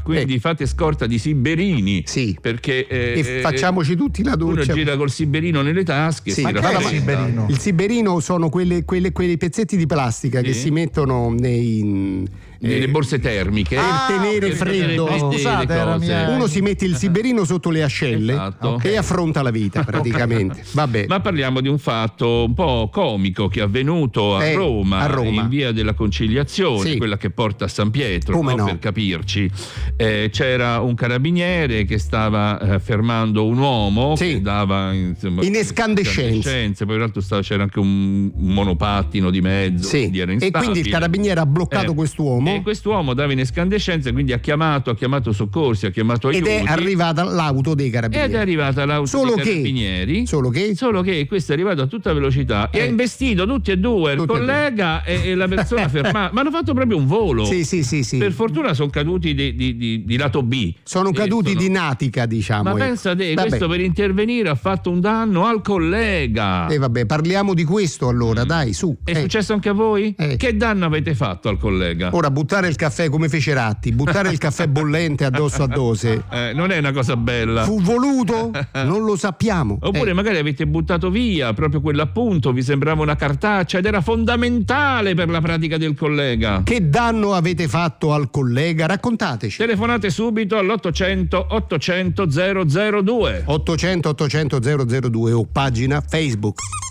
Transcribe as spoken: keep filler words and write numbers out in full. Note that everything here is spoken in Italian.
quindi eh. fate scorta di siberini. Sì. Perché e eh, facciamoci tutti la doccia. Uno gira col siberino nelle tasche. Sì. Si Ma che è il siberino? Il siberino sono quelle, quelle, quei pezzetti di plastica sì. che si mettono nei nelle borse termiche per tenere per freddo. tenere fredde Scusate, le era cose. mia- Uno si mette il siberino sotto le ascelle, Esatto. e affronta la vita praticamente. Vabbè. Ma parliamo di un fatto un po' comico che è avvenuto a, Eh, Roma, a Roma. in via della Conciliazione, Sì. quella che porta a San Pietro, Come no? no? Per capirci. Eh, c'era un carabiniere che stava eh, fermando un uomo Sì. che dava insomma, In escandescenza. poi in realtà stava, c'era anche un, un monopattino di mezzo, Sì. quindi era E instabile. quindi il carabiniere ha bloccato Eh, quest'uomo e quest'uomo dava in escandescenza, quindi ha chiamato, ha chiamato soccorsi, ha chiamato ed aiuti. è arrivata l'auto dei Ed carabinieri. è arrivata l'auto Solo dei che- carabinieri. solo che- Solo che questo è arrivato a tutta velocità e Eh. ha investito tutti e due, il Tutti e collega e, e la persona fermata. Ma hanno fatto proprio un volo. Sì, sì, sì, sì. Per fortuna sono caduti di, di- di- di lato B. Sono Eh, caduti sono- di natica, diciamo. Ma ecco. pensa te, Vabbè. questo per intervenire ha fatto un danno al collega. E vabbè, parliamo di questo allora, dai, su. È Eh. successo anche a voi? Eh. Che danno avete fatto al collega? Ora buttare il caffè come fece Ratti, buttare il caffè bollente addosso a Dose. Eh, non è una cosa bella. Fu voluto? Non lo sappiamo. Oppure Eh. magari avete buttato via proprio quell'appunto, vi sembrava una cartaccia ed era fondamentale per la pratica del collega. Che danno avete fatto al collega? Raccontateci. Telefonate subito all'ottocento ottocento zero zero due. ottocento ottocento zero zero due o pagina Facebook.